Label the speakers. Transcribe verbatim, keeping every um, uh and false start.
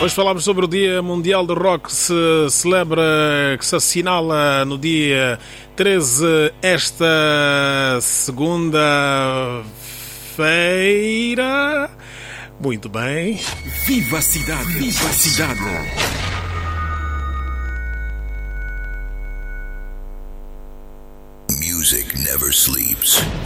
Speaker 1: Hoje falámos sobre o Dia Mundial do Rock, que se celebra, que se assinala no dia treze, esta segunda-feira. Muito bem.
Speaker 2: Viva a cidade! Viva a cidade!
Speaker 3: Music never sleeps.